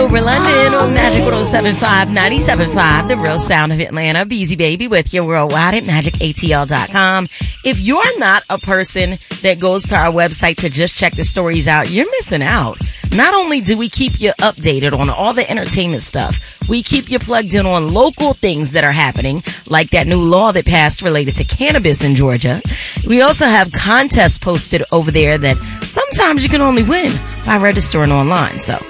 We're London on Magic 107.5, 97.5, the real sound of Atlanta. Beezy Baby with you worldwide at magicatl.com. If you're not a person that goes to our website to just check the stories out, you're missing out. Not only do we keep you updated on all the entertainment stuff, we keep you plugged in on local things that are happening, like that new law that passed related to cannabis in Georgia. We also have contests posted over there that sometimes you can only win by registering online. So